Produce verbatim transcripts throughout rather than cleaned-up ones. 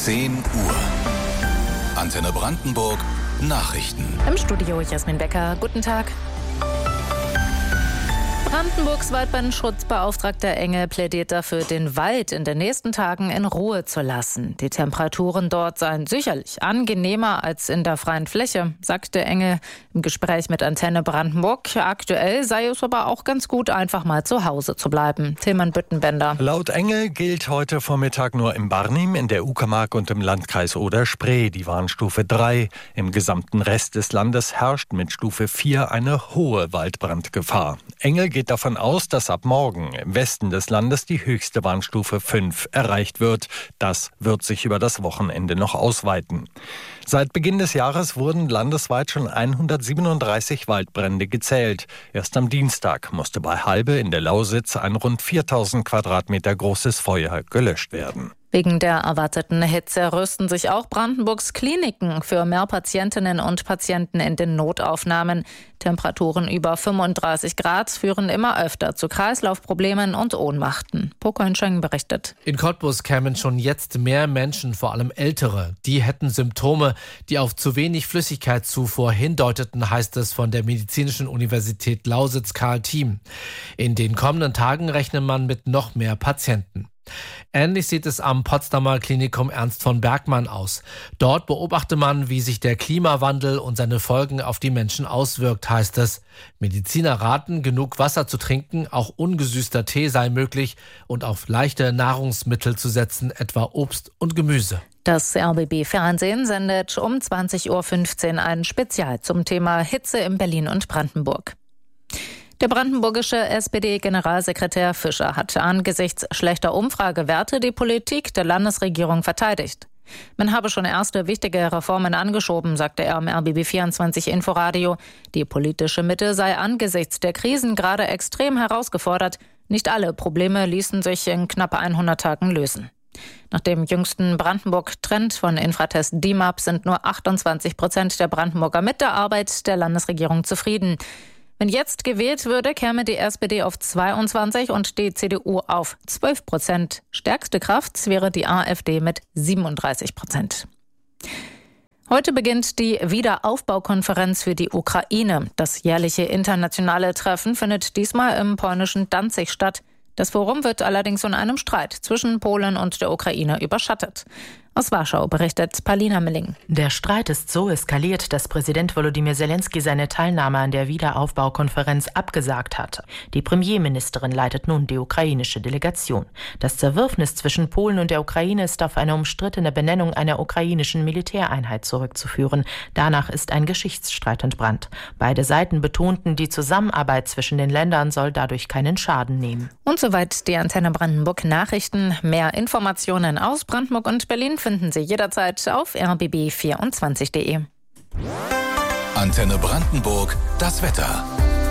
zehn Uhr. Antenne Brandenburg Nachrichten. Im Studio Jasmin Becker. Guten Tag. Brandenburgs Waldbrandschutzbeauftragter Engel plädiert dafür, den Wald in den nächsten Tagen in Ruhe zu lassen. Die Temperaturen dort seien sicherlich angenehmer als in der freien Fläche, sagte Engel im Gespräch mit Antenne Brandenburg. Aktuell sei es aber auch ganz gut, einfach mal zu Hause zu bleiben. Tilman Büttenbender. Laut Engel gilt heute Vormittag nur in Barnim, in der Uckermark und im Landkreis Oder-Spree die Warnstufe drei. Im gesamten Rest des Landes herrscht mit Stufe vier eine hohe Waldbrandgefahr. Engel geht davon aus, dass ab morgen im Westen des Landes die höchste Warnstufe fünf erreicht wird. Das wird sich über das Wochenende noch ausweiten. Seit Beginn des Jahres wurden landesweit schon hundertsiebenunddreißig Waldbrände gezählt. Erst am Dienstag musste bei Halbe in der Lausitz ein rund viertausend Quadratmeter großes Feuer gelöscht werden. Wegen der erwarteten Hitze rüsten sich auch Brandenburgs Kliniken für mehr Patientinnen und Patienten in den Notaufnahmen. Temperaturen über fünfunddreißig Grad führen immer öfter zu Kreislaufproblemen und Ohnmachten. Poco Henscheng berichtet. In Cottbus kämen schon jetzt mehr Menschen, vor allem Ältere. Die hätten Symptome, die auf zu wenig Flüssigkeitszufuhr hindeuteten, heißt es von der Medizinischen Universität Lausitz-Karl Thiem. In den kommenden Tagen rechnet man mit noch mehr Patienten. Ähnlich sieht es am Potsdamer Klinikum Ernst von Bergmann aus. Dort beobachte man, wie sich der Klimawandel und seine Folgen auf die Menschen auswirkt, heißt es. Mediziner raten, genug Wasser zu trinken, auch ungesüßter Tee sei möglich und auf leichte Nahrungsmittel zu setzen, etwa Obst und Gemüse. Das R B B-Fernsehen sendet um zwanzig Uhr fünfzehn ein Spezial zum Thema Hitze in Berlin und Brandenburg. Der brandenburgische S P D-Generalsekretär Fischer hat angesichts schlechter Umfragewerte die Politik der Landesregierung verteidigt. Man habe schon erste wichtige Reformen angeschoben, sagte er im R B B vierundzwanzig Inforadio. Die politische Mitte sei angesichts der Krisen gerade extrem herausgefordert. Nicht alle Probleme ließen sich in knapp hundert Tagen lösen. Nach dem jüngsten Brandenburg-Trend von Infratest D I M A P sind nur achtundzwanzig Prozent der Brandenburger mit der Arbeit der Landesregierung zufrieden. Wenn jetzt gewählt würde, käme die S P D auf zweiundzwanzig und die C D U auf zwölf Prozent. Stärkste Kraft wäre die AfD mit siebenunddreißig Prozent. Heute beginnt die Wiederaufbaukonferenz für die Ukraine. Das jährliche internationale Treffen findet diesmal im polnischen Danzig statt. Das Forum wird allerdings von einem Streit zwischen Polen und der Ukraine überschattet. Aus Warschau berichtet Paulina Milling. Der Streit ist so eskaliert, dass Präsident Volodymyr Zelensky seine Teilnahme an der Wiederaufbaukonferenz abgesagt hat. Die Premierministerin leitet nun die ukrainische Delegation. Das Zerwürfnis zwischen Polen und der Ukraine ist auf eine umstrittene Benennung einer ukrainischen Militäreinheit zurückzuführen. Danach ist ein Geschichtsstreit entbrannt. Beide Seiten betonten, die Zusammenarbeit zwischen den Ländern soll dadurch keinen Schaden nehmen. Und soweit die Antenne Brandenburg Nachrichten. Mehr Informationen aus Brandenburg und Berlin finden Sie jederzeit auf r b b vierundzwanzig punkt de. Antenne Brandenburg, das Wetter.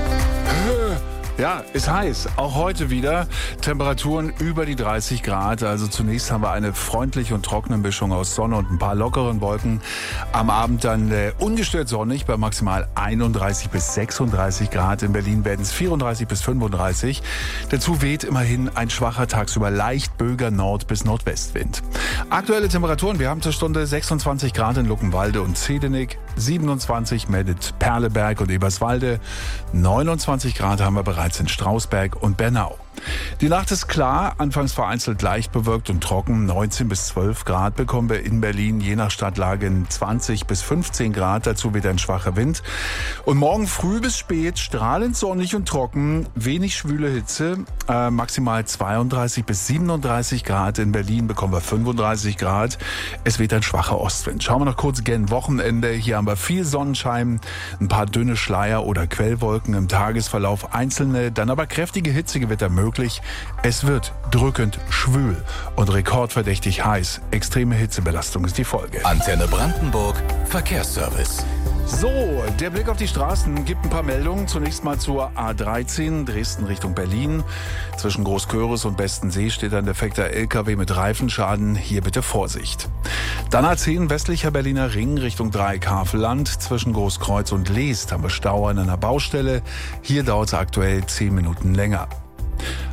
Ja, ist heiß. Auch heute wieder. Temperaturen über die dreißig Grad. Also zunächst haben wir eine freundliche und trockene Mischung aus Sonne und ein paar lockeren Wolken. Am Abend dann äh, ungestört sonnig bei maximal einunddreißig bis sechsunddreißig Grad. In Berlin werden es vierunddreißig bis fünfunddreißig. Dazu weht immerhin ein schwacher, tagsüber leicht böiger Nord- bis Nordwestwind. Aktuelle Temperaturen. Wir haben zur Stunde sechsundzwanzig Grad in Luckenwalde und Zedenik. siebenundzwanzig meldet Perleberg und Eberswalde. neunundzwanzig Grad haben wir bereits in Strausberg und Bernau. Die Nacht ist klar, anfangs vereinzelt leicht bewölkt und trocken. neunzehn bis zwölf Grad bekommen wir in Berlin, je nach Stadtlage zwanzig bis fünfzehn Grad. Dazu wieder ein schwacher Wind. Und morgen früh bis spät strahlend sonnig und trocken, wenig schwüle Hitze. Äh, maximal zweiunddreißig bis siebenunddreißig Grad. In Berlin bekommen wir fünfunddreißig Grad. Es weht ein schwacher Ostwind. Schauen wir noch kurz gen Wochenende. Hier haben wir viel Sonnenschein, ein paar dünne Schleier oder Quellwolken im Tagesverlauf. Einzelne, dann aber kräftige Hitzegewitter möglich. Es wird drückend schwül und rekordverdächtig heiß. Extreme Hitzebelastung ist die Folge. Antenne Brandenburg, Verkehrsservice. So, der Blick auf die Straßen gibt ein paar Meldungen. Zunächst mal zur A dreizehn, Dresden Richtung Berlin. Zwischen Großköris und Bestensee steht ein defekter L K W mit Reifenschaden. Hier bitte Vorsicht. Dann A zehn, westlicher Berliner Ring Richtung Dreieck-Havelland. Zwischen Großkreuz und Leest haben wir Stau an einer Baustelle. Hier dauert es aktuell zehn Minuten länger.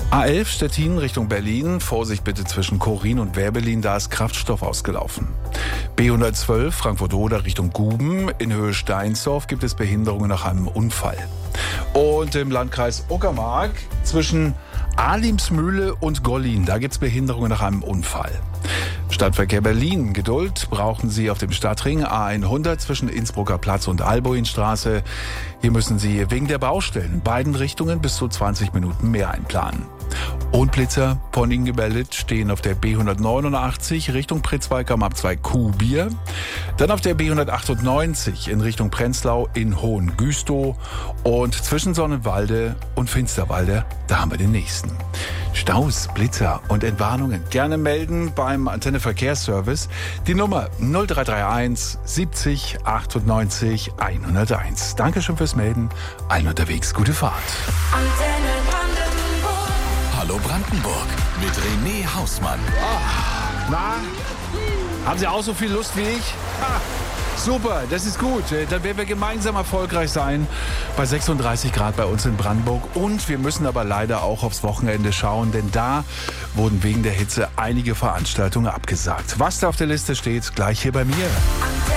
A elf Stettin Richtung Berlin. Vorsicht bitte zwischen Chorin und Werbelin, da ist Kraftstoff ausgelaufen. B hundertzwölf Frankfurt-Oder Richtung Guben. In Höhe Steinsdorf gibt es Behinderungen nach einem Unfall. Und im Landkreis Uckermark zwischen Alimsmühle und Gollin, da gibt es Behinderungen nach einem Unfall. Stadtverkehr Berlin. Geduld brauchen Sie auf dem Stadtring A hundert zwischen Innsbrucker Platz und Alboinstraße. Hier müssen Sie wegen der Baustellen in beiden Richtungen bis zu zwanzig Minuten mehr einplanen. Und Blitzer von Ihnen gemeldet stehen auf der B hundertneunundachtzig Richtung Pritzwalk am Abzweig Kuhbier. Dann auf der B hundertachtundneunzig in Richtung Prenzlau in Hohengüstow. Und zwischen Sonnenwalde und Finsterwalde, da haben wir den nächsten. Staus, Blitzer und Entwarnungen gerne melden beim Antenne Verkehrsservice. Die Nummer null drei drei eins siebzig achtundneunzig hunderteins. Dankeschön fürs Melden. Allen unterwegs gute Fahrt. Antenne Brandenburg. Hallo Brandenburg mit René Hausmann. Oh, na, haben Sie auch so viel Lust wie ich? Ha, super, das ist gut. Dann werden wir gemeinsam erfolgreich sein bei sechsunddreißig Grad bei uns in Brandenburg. Und wir müssen aber leider auch aufs Wochenende schauen, denn da wurden wegen der Hitze einige Veranstaltungen abgesagt. Was da auf der Liste steht, gleich hier bei mir.